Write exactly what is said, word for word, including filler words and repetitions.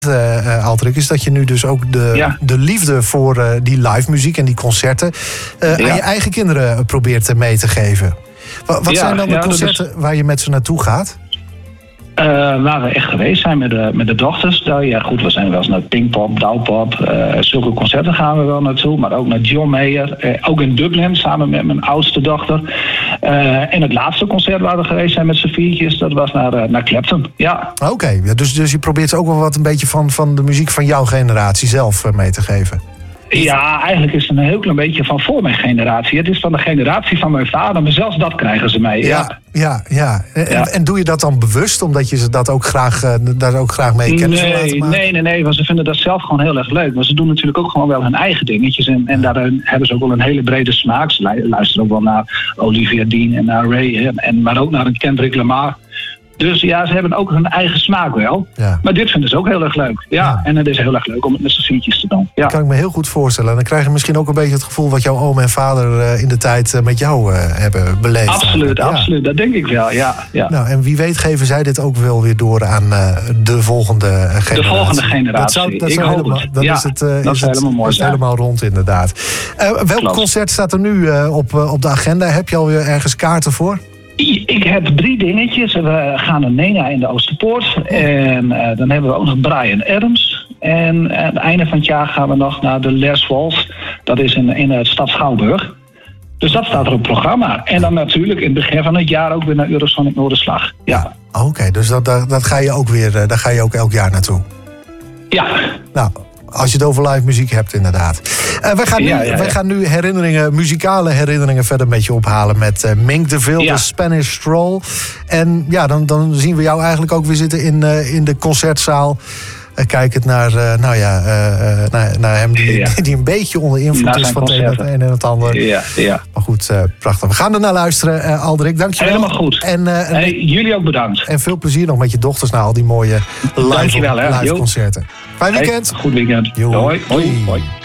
Uh, uh, Aldrik, is dat je nu dus ook de, ja. de liefde voor uh, die live muziek en die concerten uh, ja. aan je eigen kinderen probeert mee te geven. Wat, wat ja, zijn dan de ja, concerten is... waar je met ze naartoe gaat? Uh, waar we echt geweest zijn met de, met de dochters. Nou, ja, goed, we zijn wel eens naar Pinkpop, Douwpop. Uh, zulke concerten gaan we wel naartoe. Maar ook naar John Mayer. Uh, ook in Dublin, samen met mijn oudste dochter. Uh, en het laatste concert waar we geweest zijn met z'n viertjes, dat was naar, uh, naar Clapton. Ja. Oké, okay, dus, dus je probeert ook wel wat een beetje van, van de muziek van jouw generatie zelf uh, mee te geven. Ja, eigenlijk is het een heel klein beetje van voor mijn generatie. Het is van de generatie van mijn vader, maar zelfs dat krijgen ze mee. Ja, ja, ja. En, ja. en doe je dat dan bewust, omdat je ze dat ook graag, uh, daar ook graag mee kennis nee, laten maken? Nee, nee, nee, want ze vinden dat zelf gewoon heel erg leuk. Maar ze doen natuurlijk ook gewoon wel hun eigen dingetjes. En, en daarin hebben ze ook wel een hele brede smaak. Ze luisteren ook wel naar Olivia Dean en naar Ray, en, en, maar ook naar een Kendrick Lamar. Dus ja, ze hebben ook hun eigen smaak wel. Ja. Maar dit vinden ze ook heel erg leuk. Ja, ja. En het is heel erg leuk om het met z'n viertjes te doen. Ja. Dat kan ik me heel goed voorstellen. En dan krijg je misschien ook een beetje het gevoel wat jouw oom en vader uh, in de tijd uh, met jou uh, hebben beleefd. Absoluut, ja. absoluut. Dat denk ik wel, ja, ja. Nou, en wie weet geven zij dit ook wel weer door aan uh, de volgende generatie. De volgende generatie. Dat zou, dat ik zou hoop helemaal, het. Dan ja, is het, uh, dat is zou het, helemaal mooi is zijn. helemaal rond, inderdaad. Uh, welk Klopt. concert staat er nu uh, op, uh, op de agenda? Heb je alweer ergens kaarten voor? Ik heb drie dingetjes. We gaan naar Nena in de Oosterpoort. En uh, dan hebben we ook nog Bryan Adams. En aan het einde van het jaar gaan we nog naar de Les Wals. Dat is in, in de stad Schouwburg. Dus dat staat er op het programma. En dan natuurlijk in het begin van het jaar ook weer naar Eurosonic Noorderslag. Ja. Oké, okay, dus dat, dat, dat ga je ook weer, daar ga je ook elk jaar naartoe? Ja. Nou, als je het over live muziek hebt, inderdaad. Uh, wij, gaan nu, ja, ja, ja. wij gaan nu herinneringen, muzikale herinneringen verder met je ophalen met uh, Mink DeVille, ja. de Spanish Stroll. En ja, dan, dan zien we jou eigenlijk ook weer zitten in, uh, in de concertzaal. Uh, kijkend naar, uh, nou ja, uh, naar, naar hem die, ja. die een beetje onder invloed naar is van het een en het ander. Ja, ja. Maar goed, uh, prachtig. We gaan er naar luisteren, uh, Aldrik. Dank je wel. Helemaal goed. En, uh, hey, en, jullie ook bedankt. En veel plezier nog met je dochters naar al die mooie live, Dankjewel, hè. live concerten. Fijn weekend. Hey, goed weekend. Jo. Hoi. Hoi. Hoi.